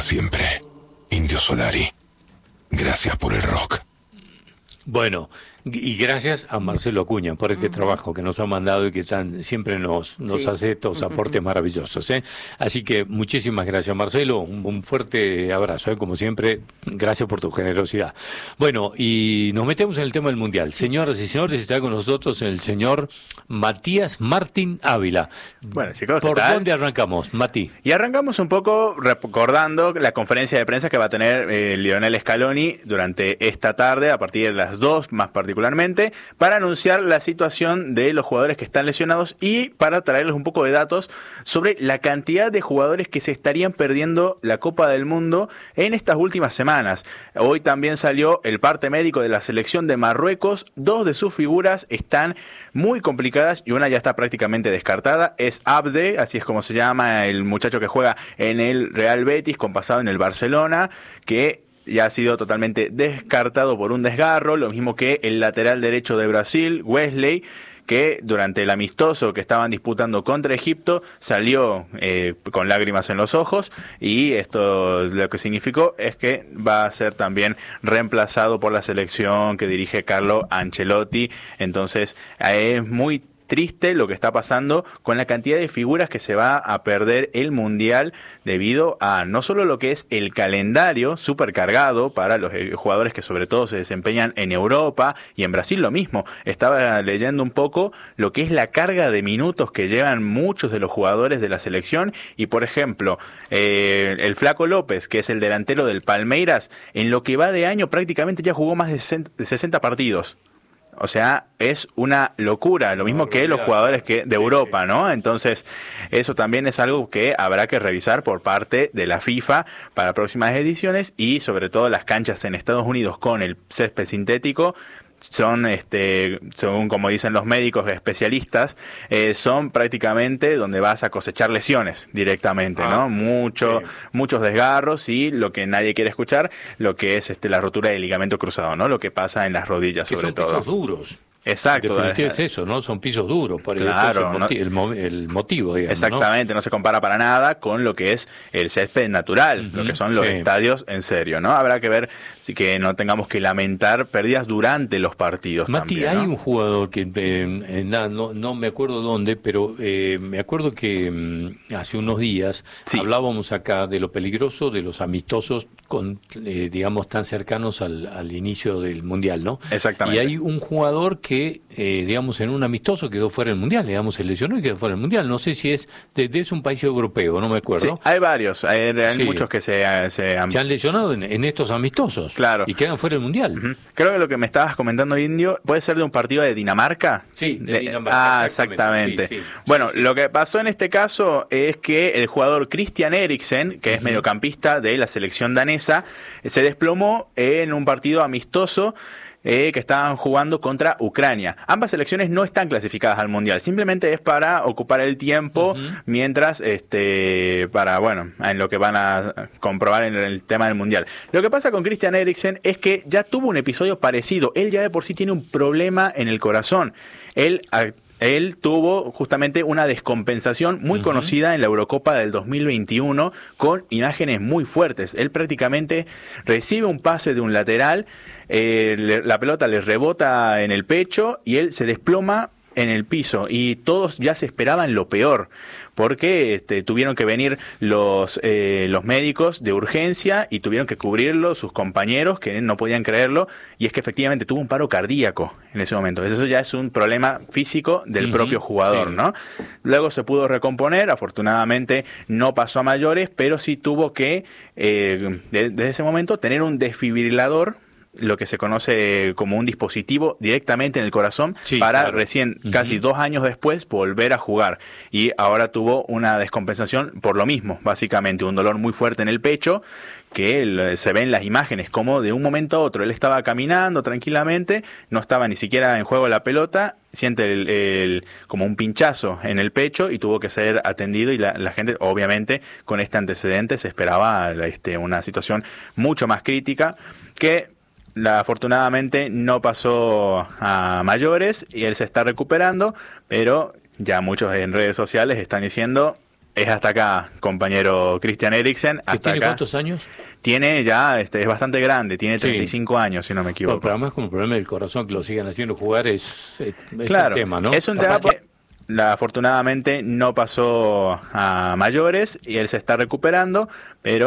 siempre. Indio Solari, gracias por el rock. Bueno, y gracias a Marcelo Acuña por este trabajo que nos ha mandado y que siempre nos hace estos aportes maravillosos, ¿eh? Así que muchísimas gracias, Marcelo, un fuerte abrazo, como siempre, gracias por tu generosidad. Bueno, y nos metemos en el tema del Mundial. Señoras y señores, está con nosotros el señor Matías Martín Ávila. Bueno, chicos, ¿por dónde arrancamos, Mati? Y arrancamos un poco recordando la conferencia de prensa que va a tener Lionel Scaloni durante esta tarde, a partir de las 2 más particularmente, para anunciar la situación de los jugadores que están lesionados y para traerles un poco de datos sobre la cantidad de jugadores que se estarían perdiendo la Copa del Mundo en estas últimas semanas. Hoy también salió el parte médico de la selección de Marruecos. 2 de sus figuras están muy complicadas y una ya está prácticamente descartada. Es Abde, así es como se llama el muchacho que juega en el Real Betis, con pasado en el Barcelona, que ya ha sido totalmente descartado por un desgarro, lo mismo que el lateral derecho de Brasil, Wesley, que durante el amistoso que estaban disputando contra Egipto salió con lágrimas en los ojos, y esto lo que significó es que va a ser también reemplazado por la selección que dirige Carlo Ancelotti. Entonces es muy triste lo que está pasando con la cantidad de figuras que se va a perder el Mundial, debido a no solo lo que es el calendario súper cargado para los jugadores que sobre todo se desempeñan en Europa, y en Brasil lo mismo. Estaba leyendo un poco lo que es la carga de minutos que llevan muchos de los jugadores de la selección, y por ejemplo el Flaco López, que es el delantero del Palmeiras, en lo que va de año prácticamente ya jugó más de 60 partidos. O sea, es una locura, lo mismo que los jugadores de Europa, ¿no? Entonces, eso también es algo que habrá que revisar por parte de la FIFA para próximas ediciones, y sobre todo las canchas en Estados Unidos con el césped sintético son, según como dicen los médicos especialistas, son prácticamente donde vas a cosechar lesiones directamente, ¿no? Muchos desgarros, y lo que nadie quiere escuchar, lo que es la rotura del ligamento cruzado, ¿no? Lo que pasa en las rodillas, que sobre son todo. Pisos duros. Exacto. Definitivamente es eso, ¿no? Son pisos duros, por claro, el motivo, digamos, exactamente, ¿no? Se compara para nada con lo que es el césped natural, lo que son los estadios en serio, ¿no? Habrá que ver si que no tengamos que lamentar pérdidas durante los partidos. Mati, también, ¿no? Hay un jugador que no me acuerdo dónde, pero me acuerdo que hace unos días hablábamos acá de lo peligroso de los amistosos digamos, tan cercanos al inicio del Mundial, ¿no? Exactamente. Y hay un jugador que, digamos, en un amistoso quedó fuera del Mundial, digamos, se lesionó y quedó fuera del Mundial. No sé si es un país europeo, no me acuerdo. Sí, hay varios, hay muchos que se han lesionado en estos amistosos. Claro. Y quedan fuera del Mundial. Creo que lo que me estabas comentando, Indio, puede ser de un partido de Dinamarca. Sí, de Dinamarca. Exactamente. Sí, bueno, lo que pasó en este caso es que el jugador Christian Eriksen, que es mediocampista de la selección danesa, se desplomó en un partido amistoso que estaban jugando contra Ucrania. Ambas selecciones no están clasificadas al Mundial, simplemente es para ocupar el tiempo mientras, en lo que van a comprobar en el tema del Mundial. Lo que pasa con Christian Eriksen es que ya tuvo un episodio parecido. Él ya de por sí tiene un problema en el corazón. Él tuvo justamente una descompensación muy conocida en la Eurocopa del 2021, con imágenes muy fuertes. Él prácticamente recibe un pase de un lateral, la pelota le rebota en el pecho y él se desploma en el piso, y todos ya se esperaban lo peor, porque tuvieron que venir los médicos de urgencia y tuvieron que cubrirlo sus compañeros, que no podían creerlo, y es que efectivamente tuvo un paro cardíaco en ese momento. Eso ya es un problema físico del propio jugador, ¿no? Luego se pudo recomponer, afortunadamente no pasó a mayores, pero sí tuvo que, desde ese momento, tener un desfibrilador, lo que se conoce como un dispositivo directamente en el corazón, para recién, casi 2 años después, volver a jugar. Y ahora tuvo una descompensación por lo mismo, básicamente, un dolor muy fuerte en el pecho, que se ven las imágenes como de un momento a otro él estaba caminando tranquilamente, no estaba ni siquiera en juego la pelota, siente como un pinchazo en el pecho y tuvo que ser atendido, y la gente, obviamente, con este antecedente se esperaba una situación mucho más crítica, que afortunadamente no pasó a mayores y él se está recuperando, pero ya muchos en redes sociales están diciendo Es hasta acá, compañero Christian Eriksen. Hasta ¿Tiene acá. cuántos años? Tiene ya, es bastante grande, tiene 35 años, si no me equivoco. Pero además, como el problema del corazón, que lo sigan haciendo jugar, es claro, un tema, ¿no? Es un tema que afortunadamente no pasó a mayores y él se está recuperando, pero